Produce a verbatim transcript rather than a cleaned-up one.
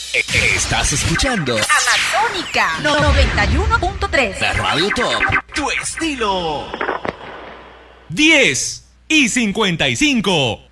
Estás escuchando Amazónica noventa y uno punto tres. La Radio Top. Tu estilo. diez y cincuenta y cinco.